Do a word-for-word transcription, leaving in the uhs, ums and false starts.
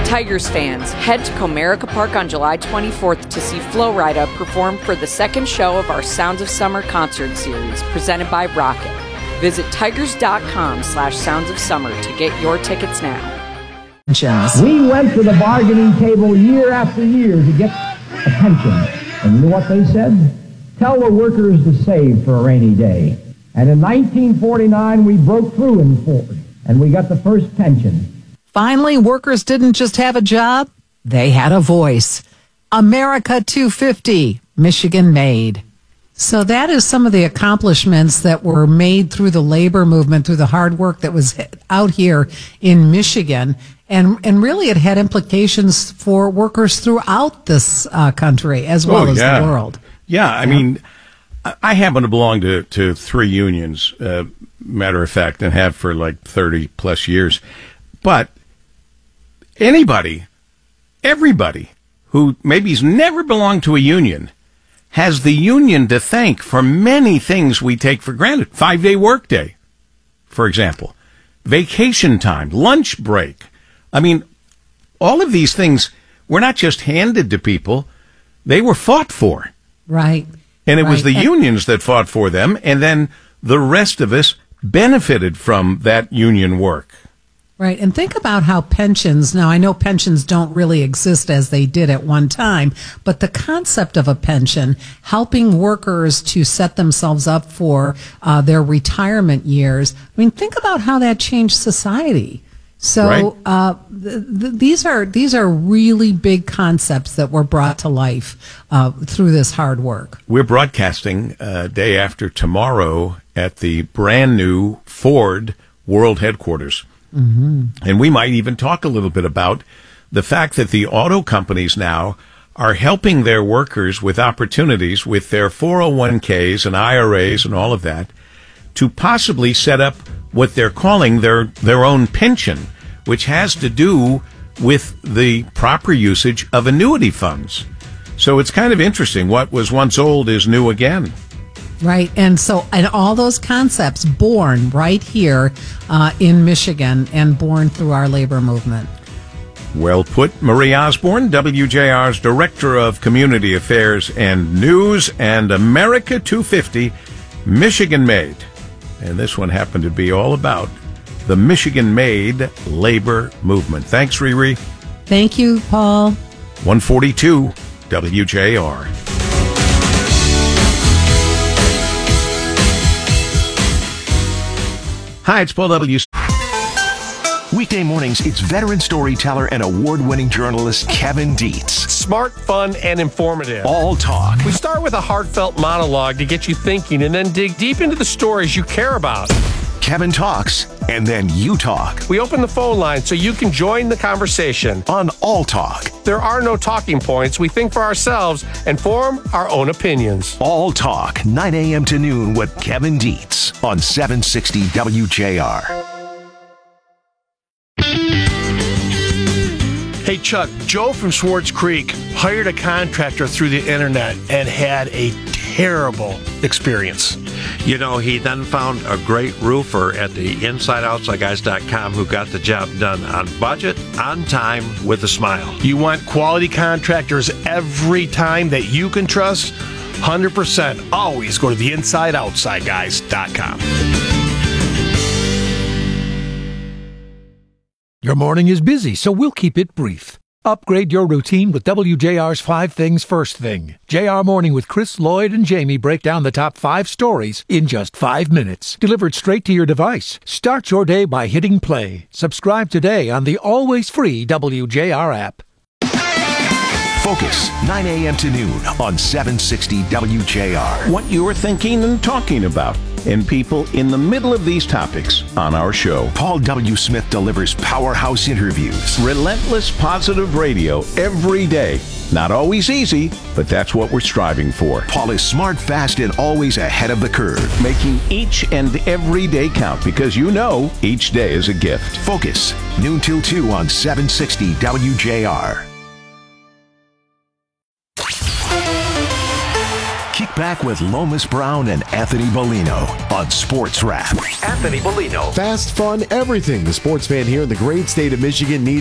Tigers fans, head to Comerica Park on July twenty-fourth to see Flo Rida perform for the second show of our Sounds of Summer concert series presented by Rocket. Visit tigers.com slash sounds of summer to get your tickets now. We went to the bargaining table year after year to get a pension. And you know what they said? Tell the workers to save for a rainy day. And in nineteen forty-nine, we broke through in Ford, and we got the first pension. Finally, workers didn't just have a job, they had a voice. America two fifty, Michigan made. So that is some of the accomplishments that were made through the labor movement, through the hard work that was out here in Michigan. And and really it had implications for workers throughout this uh, country as well oh, yeah. as the world. Yeah, I yeah. mean, I happen to belong to, to three unions, uh, matter of fact, and have for like thirty plus years. But anybody, everybody who maybe's never belonged to a union has the union to thank for many things we take for granted. Five-day workday, for example. Vacation time, lunch break. I mean, all of these things were not just handed to people, they were fought for. Right. And it right. was the and- unions that fought for them, and then the rest of us benefited from that union work. Right. And think about how pensions, now I know pensions don't really exist as they did at one time, but the concept of a pension, helping workers to set themselves up for uh, their retirement years, I mean, think about how that changed society. So right. uh, th- th- these are these are really big concepts that were brought to life uh, through this hard work. We're broadcasting uh, day after tomorrow at the brand new Ford World Headquarters. Mm-hmm. And we might even talk a little bit about the fact that the auto companies now are helping their workers with opportunities with their four oh one k's and I R As and all of that to possibly set up what they're calling their, their own pension, which has to do with the proper usage of annuity funds. So it's kind of interesting. What was once old is new again. Right. And so, and all those concepts born right here uh, in Michigan and born through our labor movement. Well put. Marie Osborne, W J R's Director of Community Affairs and News, and America two fifty, Michigan Made. And this one happened to be all about the Michigan Made labor movement. Thanks, Riri. Thank you, Paul. one forty-two W J R. Hi, it's Paul W. Weekday mornings, it's veteran storyteller and award-winning journalist Kevin Dietz. Smart, fun, and informative. All talk. We start with a heartfelt monologue to get you thinking and then dig deep into the stories you care about. Kevin talks, and then you talk. We open the phone line so you can join the conversation. On All Talk. There are no talking points. We think for ourselves and form our own opinions. All Talk, nine a.m. to noon with Kevin Dietz on seven sixty W J R. Hey, Chuck, Joe from Swartz Creek hired a contractor through the internet and had a terrible experience. You know, he then found a great roofer at the inside outside guys dot com who got the job done on budget, on time, with a smile. You want quality contractors every time that you can trust? one hundred percent. Always go to the inside outside guys dot com. Your morning is busy, so we'll keep it brief. Upgrade your routine with W J R's Five Things First Thing. J R Morning with Chris, Lloyd, and Jamie break down the top five stories in just five minutes. Delivered straight to your device. Start your day by hitting play. Subscribe today on the always free W J R app. Focus, nine a.m. to noon on seven sixty W J R. What you're thinking and talking about, and people in the middle of these topics on our show. Paul W. Smith delivers powerhouse interviews. Relentless positive radio every day. Not always easy, but that's what we're striving for. Paul is smart, fast, and always ahead of the curve. Making each and every day count, because you know each day is a gift. Focus, noon till two on seven sixty W J R. Kick back with Lomas Brown and Anthony Bellino on Sports Wrap. Anthony Bellino. Fast, fun, everything the sports fan here in the great state of Michigan needs.